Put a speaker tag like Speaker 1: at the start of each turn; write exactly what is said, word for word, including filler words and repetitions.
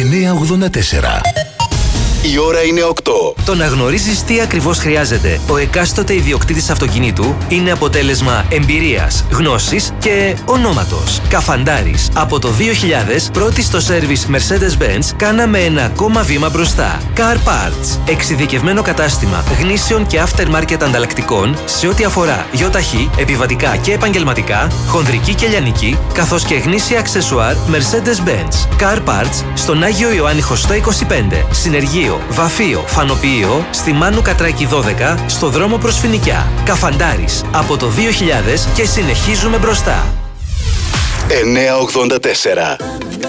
Speaker 1: εννιακόσια ογδόντα τέσσερα. Η ώρα είναι οκτώ.
Speaker 2: Το να γνωρίζεις τι ακριβώς χρειάζεται ο εκάστοτε ιδιοκτήτης αυτοκινήτου είναι αποτέλεσμα εμπειρίας, γνώσης και ονόματος. Καφαντάρης. Από το δύο χιλιάδες, πρώτη στο σέρβις Mercedes-Benz, κάναμε ένα ακόμα βήμα μπροστά. Car Parts. Εξειδικευμένο κατάστημα γνήσεων και aftermarket ανταλλακτικών σε ό,τι αφορά γιοταχή, επιβατικά και επαγγελματικά, χονδρική και λιανική, καθώς και γνήσια αξεσουάρ Mercedes-Benz. Car Parts στον Άγιο Ιωάννη Χωστό είκοσι πέντε. Συνεργείο Βαφείο, Φανοποιείο, στη Μάνου Κατράκη δώδεκα, στο δρόμο προς Φοινικιά. Καφαντάρης. Από το δύο χιλιάδες και συνεχίζουμε μπροστά.
Speaker 1: εννιακόσια ογδόντα τέσσερα.